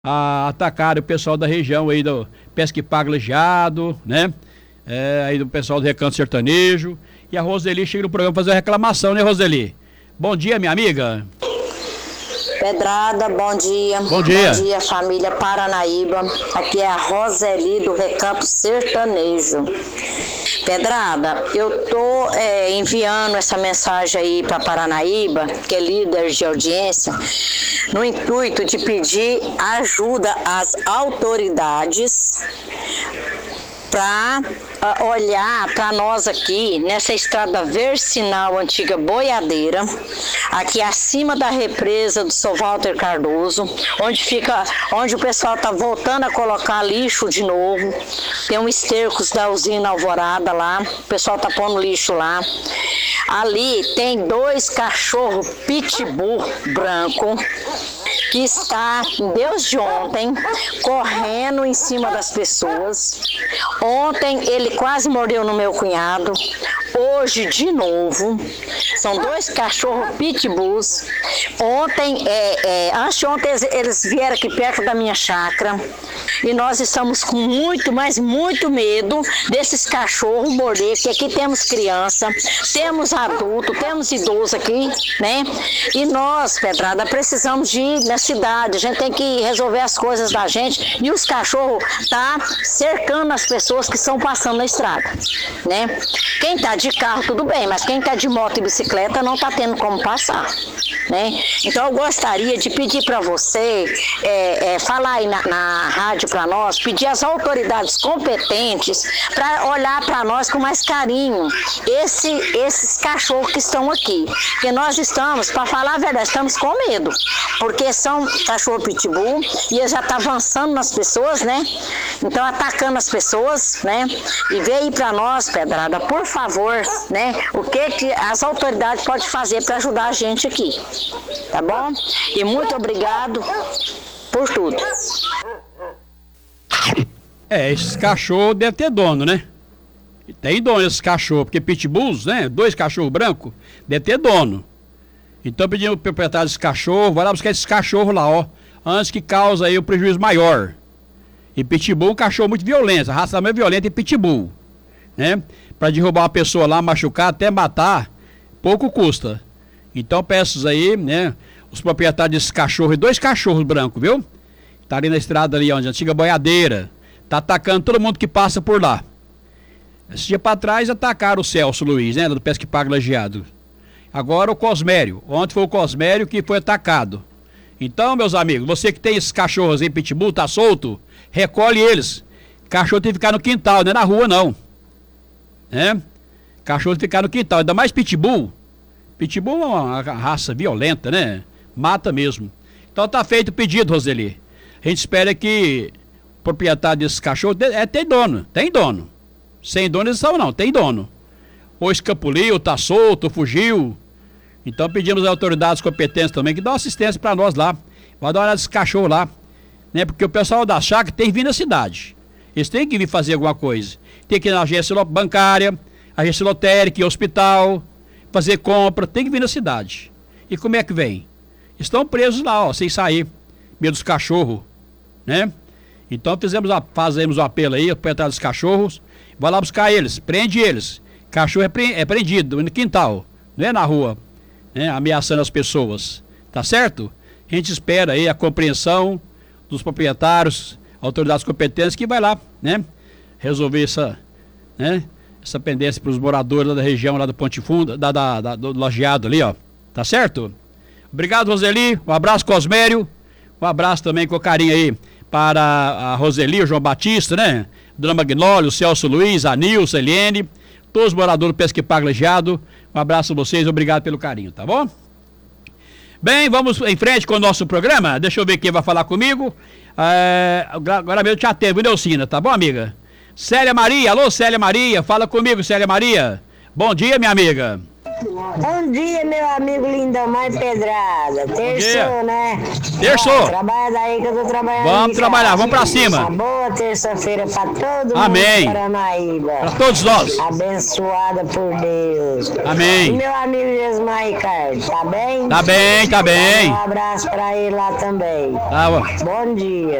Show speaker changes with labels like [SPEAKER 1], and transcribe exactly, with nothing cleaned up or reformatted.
[SPEAKER 1] a atacar o pessoal da região aí do Pesca e Paga Lajeado, né? É, aí do pessoal do Recanto Sertanejo. E a Roseli chega no programa fazer uma reclamação, né, Roseli? Bom dia, minha amiga.
[SPEAKER 2] Pedrada, bom dia.
[SPEAKER 1] Bom dia.
[SPEAKER 2] Bom dia, família Paranaíba. Aqui é a Roseli do Recanto Sertanejo. Pedrada, eu tô é, enviando essa mensagem aí para Paranaíba, que é líder de audiência, no intuito de pedir ajuda às autoridades para uh, olhar para nós aqui nessa estrada versinal antiga boiadeira, aqui acima da represa do São Walter Cardoso, onde fica, onde o pessoal tá voltando a colocar lixo de novo. Tem um estercos da usina Alvorada lá, o pessoal tá pondo lixo lá. Ali tem dois cachorros pitbull branco que está, desde ontem, correndo em cima das pessoas. Ontem ele quase mordeu no meu cunhado. Hoje, de novo, são dois cachorros pitbulls. Ontem, é, é, antes de ontem, eles, eles vieram aqui perto da minha chácara. E nós estamos com muito, mas muito medo desses cachorros morder, porque aqui temos criança, temos adulto, temos idoso aqui, né? E nós, Pedrada, precisamos de ir na cidade, a gente tem que resolver as coisas da gente, e os cachorros tá cercando as pessoas que estão passando na estrada, né? Quem tá de carro, tudo bem, mas quem tá de moto e bicicleta não tá tendo como passar, né? Então eu gostaria de pedir para você, é, é, falar aí na, na rádio para nós, pedir às autoridades competentes para olhar para nós com mais carinho esse, esses cachorros que estão aqui, porque nós estamos, para falar a verdade, estamos com medo, porque são cachorro pitbull e ele já está avançando nas pessoas, né? Então atacando as pessoas, né? E veio aí para nós, Pedrada, por favor, né? O que que as autoridades podem fazer para ajudar a gente aqui, tá bom? E muito obrigado por tudo.
[SPEAKER 1] É, esses cachorros devem ter dono, né? Tem dono esses cachorros, porque pitbulls, né? Dois cachorros brancos, deve ter dono. Então pedimos pro proprietário desse cachorro, vai lá buscar esses cachorros lá, ó, antes que cause aí o prejuízo maior. E pitbull é um cachorro muito violento, a raça mais violenta é pitbull, né? Pra derrubar uma pessoa lá, machucar, até matar, pouco custa. Então peço aí, né, os proprietários desses cachorros, dois cachorros brancos, viu? Tá ali na estrada ali, onde a antiga boiadeira, tá atacando todo mundo que passa por lá. Esse dia pra trás atacaram o Celso Luiz, né, do Pesca e Paga Lajeado. Agora o Cosmério, ontem foi o Cosmério que foi atacado. Então, meus amigos, você que tem esses cachorros aí, pitbull, tá solto, recolhe eles. Cachorro tem que ficar no quintal, não é na rua não. Né? Cachorro tem que ficar no quintal, ainda mais pitbull. Pitbull é uma raça violenta, né? Mata mesmo. Então tá feito o pedido, Roseli. A gente espera que o proprietário desses cachorros é, tem dono, tem dono. Sem dono eles são não, tem dono. Ou escapuliu, tá solto, fugiu. Então pedimos às autoridades competentes também que dão assistência para nós lá. Vai dar uma olhada desses cachorros lá. Né? Porque o pessoal da chácara tem que vir na cidade. Eles têm que vir fazer alguma coisa. Tem que ir na agência bancária, agência lotérica, hospital, fazer compra, tem que vir na cidade. E como é que vem? Estão presos lá, ó, sem sair. Medo dos cachorros, né? Então fizemos a, fazemos o apelo aí, proprietário dos cachorros, vai lá buscar eles, prende eles. Cachorro é, pre, é prendido no quintal, não é na rua, né? Ameaçando as pessoas, tá certo? A gente espera aí a compreensão dos proprietários, autoridades competentes que vai lá, né? Resolver essa, né? Essa pendência para os moradores lá da região, lá do Ponte Funda, da, da, da, do Lajeado ali, ó. Tá certo? Obrigado, Roseli. Um abraço, Cosmério. Um abraço também com carinho aí para a Roseli, o João Batista, né? Dona Magnólio, o Celso Luiz, a Nilson, a Eliene, todos os moradores do Pesca e Paga Lajeado. Um abraço a vocês, obrigado pelo carinho, tá bom? Bem, vamos em frente com o nosso programa. Deixa eu ver quem vai falar comigo. É, agora mesmo já teve, Neucina, tá bom, amiga? Célia Maria, alô Célia Maria, fala comigo, Célia Maria. Bom dia, minha amiga.
[SPEAKER 3] Bom dia, meu amigo Lindomar Pedrada. Terçou, né?
[SPEAKER 1] Terçou.
[SPEAKER 3] Trabalha daí que eu tô trabalhando.
[SPEAKER 1] Vamos trabalhar, vamos pra cima.
[SPEAKER 3] Uma boa terça-feira pra todo
[SPEAKER 1] Amém.
[SPEAKER 3] mundo de Paranaíba.
[SPEAKER 1] Pra todos nós.
[SPEAKER 3] Abençoada por Deus.
[SPEAKER 1] Amém.
[SPEAKER 3] E meu amigo Jesmar Ricardo, tá bem?
[SPEAKER 1] Tá bem, tá bem.
[SPEAKER 3] Um abraço pra ele lá também.
[SPEAKER 1] Tá bom.
[SPEAKER 3] Bom dia.